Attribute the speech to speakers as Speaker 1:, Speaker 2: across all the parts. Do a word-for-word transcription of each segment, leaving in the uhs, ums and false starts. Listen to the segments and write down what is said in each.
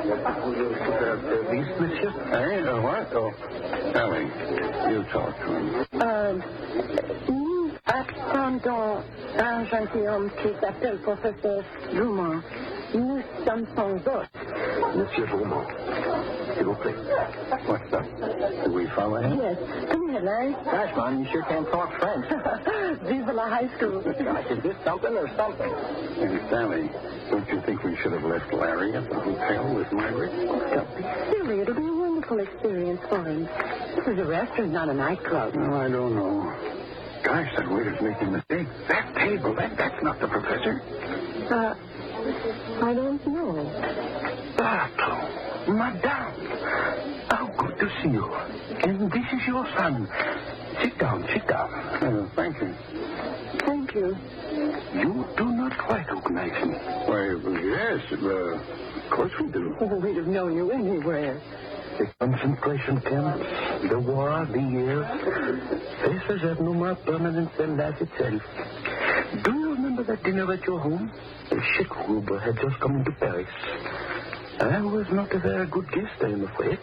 Speaker 1: Uh, these, monsieur?
Speaker 2: Hey, uh, what? Oh, Ellie, you talk to him.
Speaker 3: Euh, nous attendons un gentilhomme qui s'appelle professeur Drummond. Nous sommes son hôte.
Speaker 1: Monsieur Drummond, s'il vous plaît.
Speaker 2: What's up? Do we follow him?
Speaker 3: Yes. Come here, Larry.
Speaker 4: Gosh, Mom, you sure can't talk French.
Speaker 3: Vive la high school.
Speaker 4: Gosh, is this something or something?
Speaker 2: Hey, Sally, don't you think we should have left Larry at the hotel with Margaret?
Speaker 3: Don't be silly. It'll be a wonderful experience for him. This is a restaurant, not a nightclub.
Speaker 2: No, I don't know. Gosh, that waiter's making a mistake. That table, that, that's not the professor.
Speaker 3: Uh, I don't know.
Speaker 1: Bartle, madame, how good to see you. And this is your son. Sit down, sit down.
Speaker 2: Uh, thank you.
Speaker 3: Thank you.
Speaker 1: You do not recognize me.
Speaker 2: Why, yes, uh, of course we do.
Speaker 3: Oh, we'd have known you anywhere.
Speaker 1: The concentration camps, the war, the years, faces have no more permanence than life itself. Do you remember that dinner at your home? The Sheikh Ruber had just come into Paris. I was not a very good guest, I am afraid.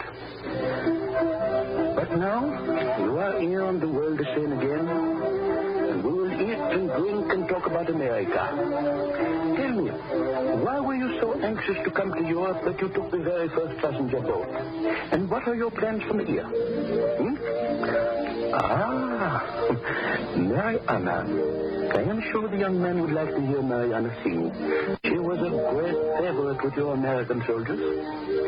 Speaker 1: But now, you are here on the world the same again, and we will eat and drink and talk about America. Tell me, why were you so anxious to come to Europe that you took the very first passenger boat? And what are your plans from here? Hmm? Ah, Mariana. I am sure the young man would like to hear Mariana sing. She was a great favorite with your American soldiers.